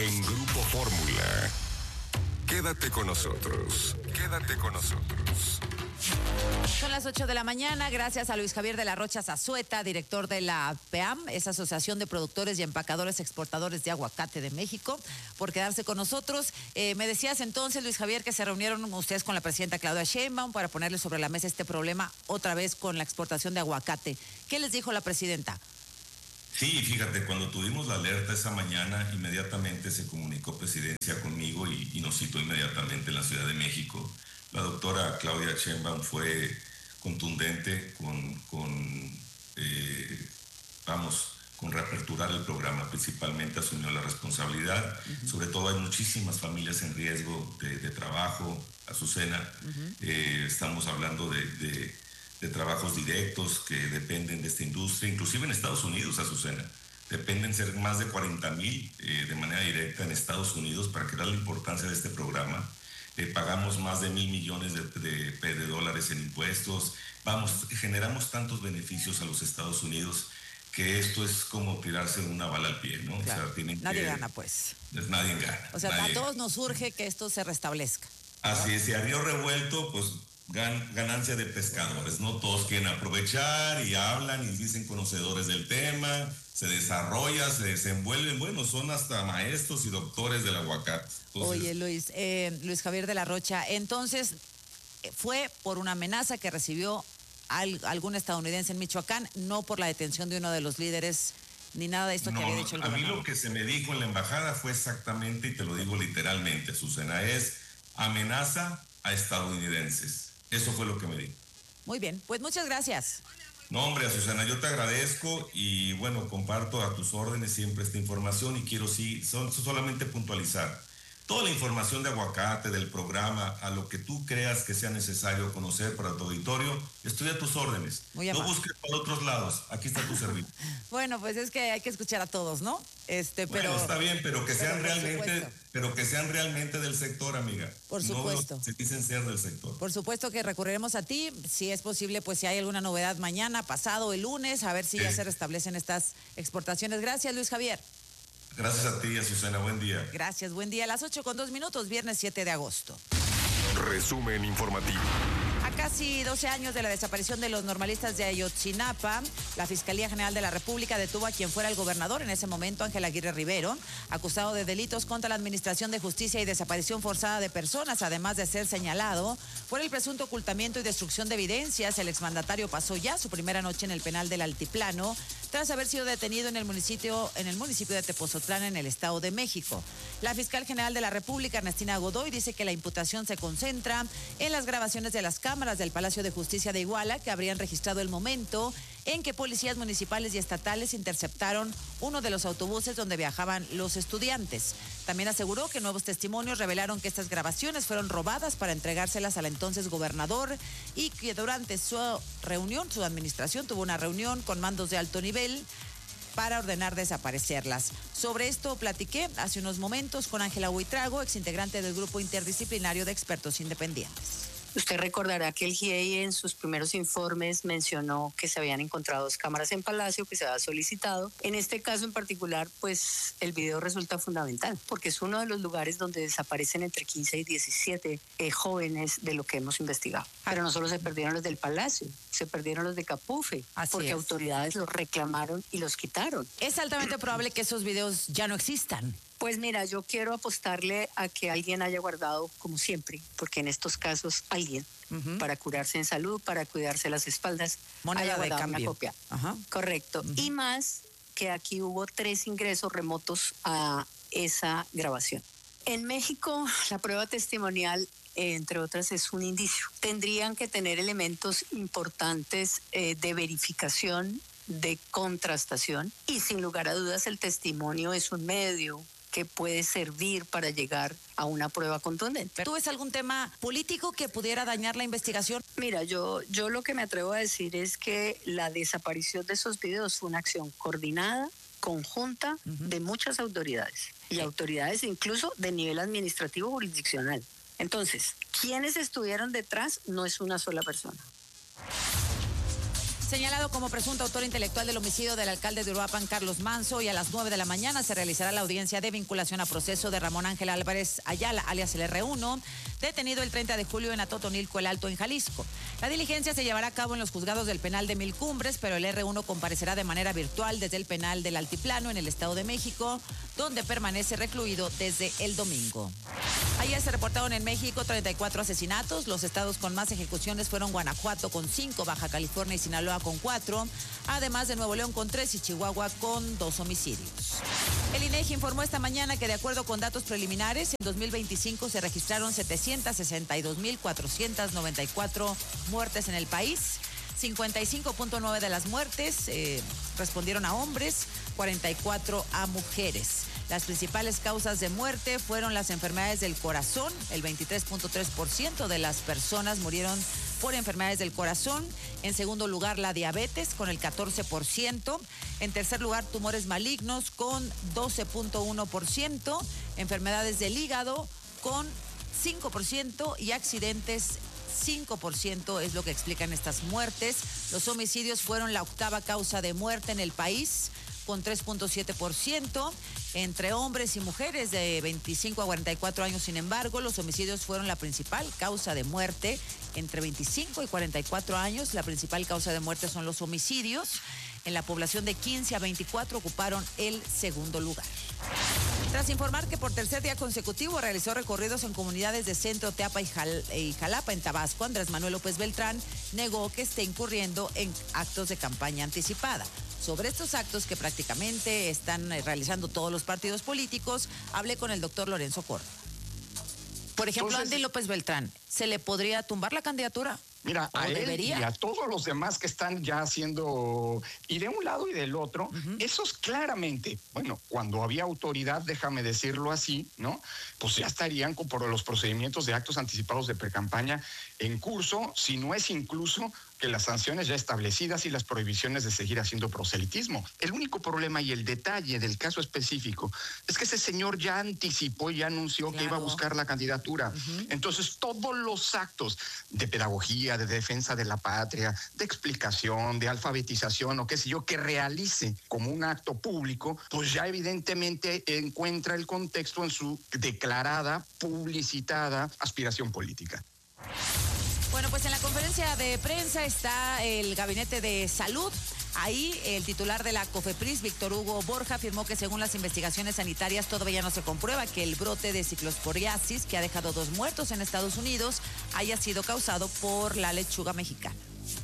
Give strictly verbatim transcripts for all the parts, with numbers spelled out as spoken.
en Grupo Fórmula. Quédate con nosotros. Quédate con nosotros. Son las ocho de la mañana, gracias a Luis Javier de la Rocha Zazueta, director de la P E A M, es Asociación de Productores y Empacadores Exportadores de Aguacate de México, por quedarse con nosotros. Eh, me decías entonces, Luis Javier, que se reunieron ustedes con la presidenta Claudia Sheinbaum para ponerle sobre la mesa este problema otra vez con la exportación de aguacate. ¿Qué les dijo la presidenta? Sí, fíjate, cuando tuvimos la alerta esa mañana, inmediatamente se comunicó presidencia conmigo y, y nos citó inmediatamente en la Ciudad de México. La doctora Claudia Sheinbaum fue contundente con, con eh, vamos, con reaperturar el programa, principalmente asumió la responsabilidad. Uh-huh. Sobre todo hay muchísimas familias en riesgo de, de trabajo, Azucena. Uh-huh. Eh, estamos hablando de, de, de trabajos directos que dependen de esta industria, inclusive en Estados Unidos, Azucena. Dependen ser más de cuarenta mil eh, de manera directa en Estados Unidos para crear la importancia de este programa. Eh, pagamos más de mil millones de, de, de dólares en impuestos, vamos, generamos tantos beneficios a los Estados Unidos que esto es como tirarse una bala al pie, ¿no? Claro. O sea, tienen nadie que, gana, pues. Nadie gana. O sea, nadie a todos gana. nos urge que esto se restablezca. Así es, y a río revuelto, pues gan, ganancia de pescadores, ¿no? Todos quieren aprovechar y hablan y dicen conocedores del tema, se desarrolla, se desenvuelven, bueno, son hasta maestros y doctores del aguacate. Entonces, Oye, Luis, eh, Luis Javier de la Rocha, entonces fue por una amenaza que recibió al, algún estadounidense en Michoacán, no por la detención de uno de los líderes, ni nada de esto no, que había dicho el a gobernador. A mí lo que se me dijo en la embajada fue exactamente, y te lo digo literalmente, Azucena, es amenaza a estadounidenses. Eso fue lo que me dijo. Muy bien, pues muchas gracias. No, hombre, Azucena, yo te agradezco y bueno, comparto a tus órdenes siempre esta información y quiero sí, son, solamente puntualizar. Toda la información de aguacate, del programa, a lo que tú creas que sea necesario conocer para tu auditorio, estoy a tus órdenes. Muy no amable. busques por otros lados, aquí está tu servicio. Bueno, pues es que hay que escuchar a todos, ¿no? Este, pero bueno, está bien, pero que sean pero realmente, supuesto. pero que sean realmente del sector, amiga. Por supuesto. No se dicen ser del sector. Por supuesto que recurriremos a ti, si es posible, pues si hay alguna novedad mañana, pasado, el lunes, a ver si sí. ya se restablecen estas exportaciones. Gracias, Luis Javier. Gracias a ti, Azucena, buen día. Gracias, buen día. A las ocho con dos minutos, viernes siete de agosto. Resumen informativo. A casi doce años de la desaparición de los normalistas de Ayotzinapa, la Fiscalía General de la República detuvo a quien fuera el gobernador en ese momento, Ángel Aguirre Rivero, acusado de delitos contra la Administración de Justicia y desaparición forzada de personas, además de ser señalado por el presunto ocultamiento y destrucción de evidencias. El exmandatario pasó ya su primera noche en el penal del Altiplano, tras haber sido detenido en el municipio, en el municipio de Tepozotlán, en el Estado de México. La Fiscal General de la República, Ernestina Godoy, dice que la imputación se concentra en las grabaciones de las cámaras del Palacio de Justicia de Iguala, que habrían registrado el momento en que policías municipales y estatales interceptaron uno de los autobuses donde viajaban los estudiantes. También aseguró que nuevos testimonios revelaron que estas grabaciones fueron robadas para entregárselas al entonces gobernador y que durante su reunión, su administración tuvo una reunión con mandos de alto nivel para ordenar desaparecerlas. Sobre esto platiqué hace unos momentos con Ángela Buitrago, exintegrante del Grupo Interdisciplinario de Expertos Independientes. Usted recordará que el G I E I en sus primeros informes mencionó que se habían encontrado dos cámaras en Palacio, que se había solicitado. En este caso en particular, pues el video resulta fundamental, porque es uno de los lugares donde desaparecen entre quince y diecisiete eh, jóvenes de lo que hemos investigado. Pero no solo se perdieron los del Palacio, se perdieron los de Capufe, Así porque es. autoridades los reclamaron y los quitaron. Es altamente probable que esos videos ya no existan. Pues mira, yo quiero apostarle a que alguien haya guardado, como siempre, porque en estos casos alguien, uh-huh. para curarse en salud, para cuidarse las espaldas, moneda haya guardado de cambio. una copia. Ajá. Correcto. Uh-huh. Y más que aquí hubo tres ingresos remotos a esa grabación. En México, la prueba testimonial, eh, entre otras, es un indicio. Tendrían que tener elementos importantes eh, de verificación, de contrastación, y sin lugar a dudas el testimonio es un medio que puede servir para llegar a una prueba contundente. ¿Tú ves algún tema político que pudiera dañar la investigación? Mira, yo, yo lo que me atrevo a decir es que la desaparición de esos videos fue una acción coordinada, conjunta, uh-huh. de muchas autoridades, y autoridades incluso de nivel administrativo jurisdiccional. Entonces, ¿quiénes estuvieron detrás? No es una sola persona. Señalado como presunto autor intelectual del homicidio del alcalde de Uruapan, Carlos Manso, y a las nueve de la mañana se realizará la audiencia de vinculación a proceso de Ramón Ángel Álvarez Ayala, alias el erre uno, detenido el treinta de julio en Atotonilco, el Alto, en Jalisco. La diligencia se llevará a cabo en los juzgados del penal de Mil Cumbres, pero el erre uno comparecerá de manera virtual desde el penal del Altiplano, en el Estado de México, donde permanece recluido desde el domingo. Ayer se reportaron en México treinta y cuatro asesinatos. Los estados con más ejecuciones fueron Guanajuato con cinco, Baja California y Sinaloa con cuatro, además de Nuevo León con tres y Chihuahua con dos homicidios. El INEGI informó esta mañana que, de acuerdo con datos preliminares, en dos mil veinticinco se registraron setecientas sesenta y dos mil cuatrocientas noventa y cuatro muertes en el país. cincuenta y cinco punto nueve de las muertes eh, respondieron a hombres, cuarenta y cuatro a mujeres. Las principales causas de muerte fueron las enfermedades del corazón. El veintitrés punto tres por ciento de las personas murieron por enfermedades del corazón. En segundo lugar, la diabetes, con el catorce por ciento. En tercer lugar, tumores malignos, con doce punto uno por ciento. Enfermedades del hígado, con cinco por ciento. Y accidentes, cinco por ciento es lo que explican estas muertes. Los homicidios fueron la octava causa de muerte en el país, con tres punto siete por ciento. Entre hombres y mujeres de veinticinco a cuarenta y cuatro años, sin embargo, los homicidios fueron la principal causa de muerte. Entre veinticinco y cuarenta y cuatro años, la principal causa de muerte son los homicidios. En la población de quince a veinticuatro ocuparon el segundo lugar. Tras informar que por tercer día consecutivo realizó recorridos en comunidades de Centro, Teapa y, Jal- y Jalapa, en Tabasco, Andrés Manuel López Beltrán negó que esté incurriendo en actos de campaña anticipada. Sobre estos actos que prácticamente están realizando todos los partidos políticos, hablé con el doctor Lorenzo Córdoba. Por ejemplo, Entonces, Andy López Beltrán, ¿se le podría tumbar la candidatura? Mira, a él debería? y a todos los demás que están ya haciendo, y de un lado y del otro, uh-huh. esos claramente, bueno, cuando había autoridad, déjame decirlo así, ¿no? Pues ya estarían con, por los procedimientos de actos anticipados de precampaña en curso, si no es incluso que las sanciones ya establecidas y las prohibiciones de seguir haciendo proselitismo. El único problema y el detalle del caso específico es que ese señor ya anticipó y ya anunció claro. que iba a buscar la candidatura. Uh-huh. Entonces, todos los actos de pedagogía, de defensa de la patria, de explicación, de alfabetización o qué sé yo, que realice como un acto público, pues ya evidentemente encuentra el contexto en su declarada, publicitada aspiración política. Bueno, pues en la conferencia de prensa está el Gabinete de Salud. Ahí el titular de la COFEPRIS, Víctor Hugo Borja, afirmó que según las investigaciones sanitarias todavía no se comprueba que el brote de ciclosporiasis, que ha dejado dos muertos en Estados Unidos, haya sido causado por la lechuga mexicana.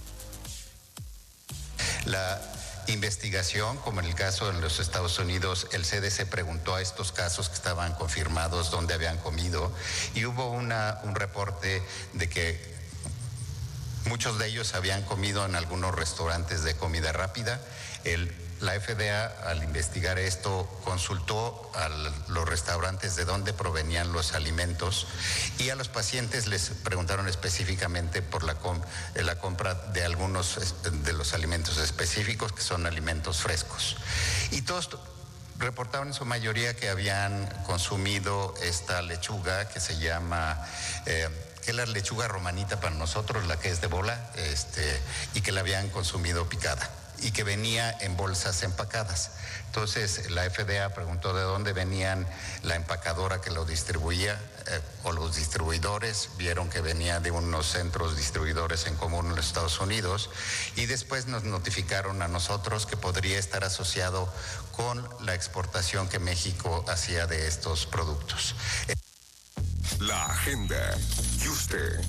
La investigación, como en el caso de los Estados Unidos, el C D C preguntó a estos casos que estaban confirmados dónde habían comido y hubo una, un reporte de que muchos de ellos habían comido en algunos restaurantes de comida rápida. El, la F D A, al investigar esto, consultó a los restaurantes de dónde provenían los alimentos y a los pacientes les preguntaron específicamente por la, com la compra de algunos de los alimentos específicos, que son alimentos frescos. Y todos reportaron en su mayoría que habían consumido esta lechuga que se llama... Eh, que es la lechuga romanita para nosotros, la que es de bola, este, y que la habían consumido picada y que venía en bolsas empacadas. Entonces la F D A preguntó de dónde venían la empacadora que lo distribuía eh, o los distribuidores, vieron que venía de unos centros distribuidores en común en los Estados Unidos y después nos notificaron a nosotros que podría estar asociado con la exportación que México hacía de estos productos. La agenda. Yuste.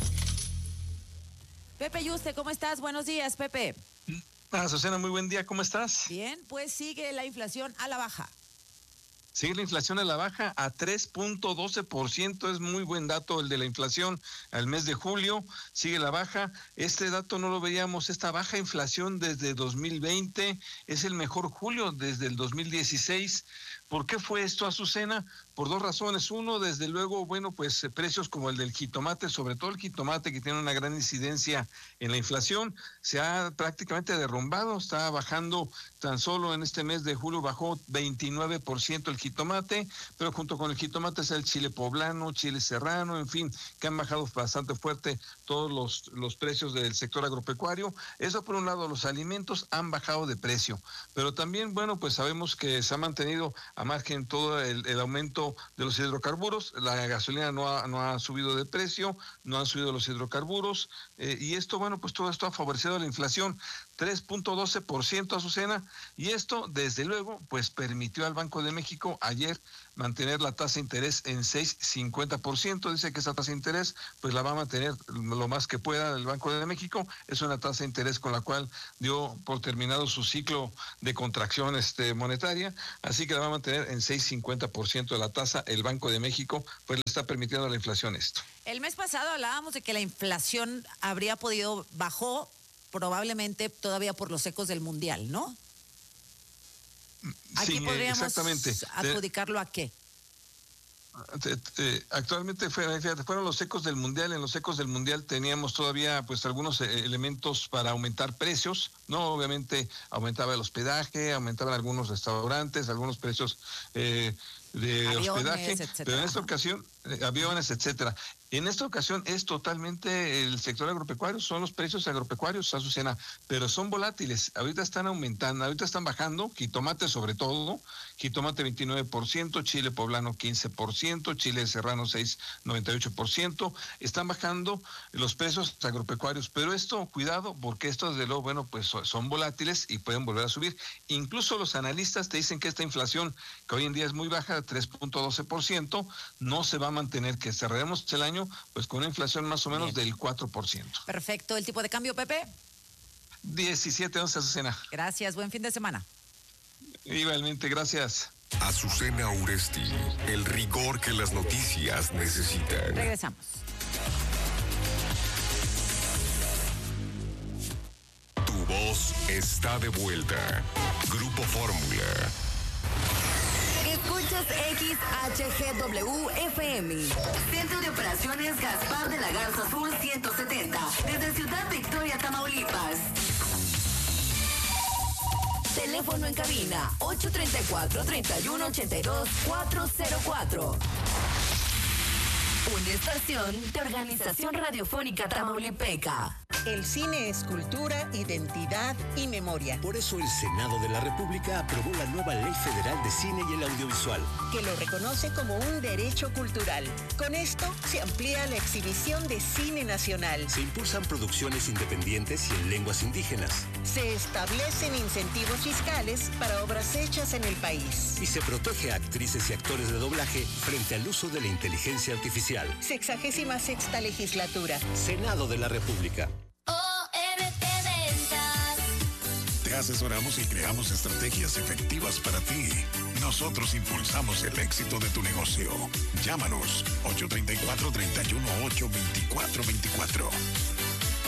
Pepe Yuste, ¿cómo estás? Buenos días, Pepe. Ah, Azucena, muy buen día, ¿cómo estás? Bien, pues sigue la inflación a la baja. Sigue la inflación a la baja a tres punto doce por ciento, es muy buen dato el de la inflación al mes de julio, sigue la baja. Este dato no lo veíamos, esta baja inflación desde dos mil veinte, es el mejor julio desde el dos mil dieciséis. ¿Por qué fue esto, Azucena? Por dos razones. Uno, desde luego, bueno, pues eh, precios como el del jitomate, sobre todo el jitomate que tiene una gran incidencia en la inflación, se ha prácticamente derrumbado, está bajando tan solo en este mes de julio, bajó veintinueve por ciento el jitomate, pero junto con el jitomate es el chile poblano, chile serrano, en fin, que han bajado bastante fuerte todos los, los precios del sector agropecuario. Eso por un lado, los alimentos han bajado de precio, pero también, bueno, pues sabemos que se ha mantenido a margen todo el, el aumento de los hidrocarburos. La gasolina no ha, no ha subido de precio, no han subido los hidrocarburos, eh, y esto, bueno, pues todo esto ha favorecido la inflación, tres punto doce por ciento, Azucena, y esto, desde luego, pues permitió al Banco de México ayer mantener la tasa de interés en seis punto cincuenta por ciento. Dice que esa tasa de interés pues la va a mantener lo más que pueda el Banco de México. Es una tasa de interés con la cual dio por terminado su ciclo de contracción este, monetaria, así que la va a mantener en seis punto cincuenta por ciento de la tasa. El Banco de México pues le está permitiendo a la inflación esto. El mes pasado hablábamos de que la inflación habría podido, bajó probablemente todavía por los ecos del Mundial, ¿no? Aquí sí, podríamos exactamente. adjudicarlo a qué. Actualmente fueron los ecos del Mundial. En los ecos del Mundial teníamos todavía pues algunos elementos para aumentar precios, ¿no? Obviamente aumentaba el hospedaje, aumentaban algunos restaurantes, algunos precios eh, de aviones, hospedaje, etcétera. Pero en esta ocasión, eh, aviones, etcétera. En esta ocasión es totalmente el sector agropecuario, son los precios agropecuarios, Azucena, pero son volátiles. Ahorita están aumentando, ahorita están bajando, jitomate sobre todo, jitomate veintinueve por ciento, chile poblano quince por ciento, chile serrano seis punto noventa y ocho por ciento. Están bajando los precios agropecuarios, pero esto, cuidado, porque estos de luego, bueno, pues son volátiles y pueden volver a subir. Incluso los analistas te dicen que esta inflación, que hoy en día es muy baja, de tres punto doce por ciento, no se va a mantener, que cerraremos el año pues con una inflación más o menos Bien. del cuatro por ciento. Perfecto. ¿El tipo de cambio, Pepe? diecisiete once, Azucena. Gracias. Buen fin de semana. Igualmente, gracias. Azucena Uresti, el rigor que las noticias necesitan. Regresamos. Tu voz está de vuelta. Grupo Fórmula. Escuchas X H G W F M. Centro de Operaciones Gaspar de la Garza Sur ciento setenta. Desde Ciudad Victoria, Tamaulipas. Teléfono en cabina ocho tres cuatro, tres uno ocho dos, cuatro cero cuatro. Una estación de Organización Radiofónica Tamaulipeca. El cine es cultura, identidad y memoria. Por eso el Senado de la República aprobó la nueva Ley Federal de Cine y el Audiovisual, que lo reconoce como un derecho cultural. Con esto se amplía la exhibición de cine nacional. Se impulsan producciones independientes y en lenguas indígenas. Se establecen incentivos fiscales para obras hechas en el país. Y se protege a actrices y actores de doblaje frente al uso de la inteligencia artificial. Sexagésima sexta legislatura. Senado de la República. Te asesoramos y creamos estrategias efectivas para ti. Nosotros impulsamos el éxito de tu negocio. Llámanos ocho tres cuatro, tres uno ocho, dos cuatro dos cuatro.